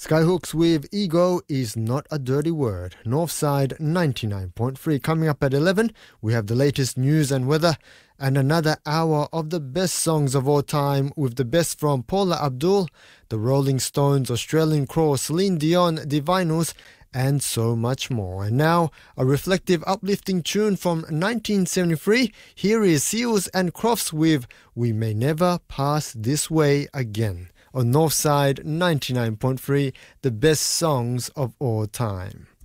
Skyhooks with Ego is not a dirty word. Northside 99.3. Coming up at 11, we have the latest news and weather and another hour of the best songs of all time with the best from Paula Abdul, the Rolling Stones, Australian Crow, Celine Dion, The Vinyls, and so much more. And now, a reflective, uplifting tune from 1973. Here is Seals and Crofts with We May Never Pass This Way Again. On Northside 99.3, the best songs of all time.